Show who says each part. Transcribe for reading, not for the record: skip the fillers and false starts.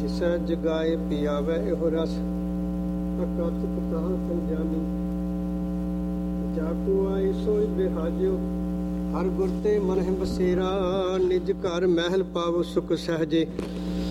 Speaker 1: ਜਿਸੈ ਜਗਾਏ ਪਿਆਵੈ ਇਹੋ ਰਸ ਅਕਥ ਕਥਾ ਸੰਜਾਨੀ ਜਾਕੂ ਆਈ ਸੋਈ ਬਿਹਾਜਿਓ ਹਰ ਗੁਰ ਤੇ ਮਨ ਬਸੇਰਾ ਨਿਜ ਘਰ ਮਹਿਲ ਪਾਵੋ ਸੁਖ ਸਹਜੇ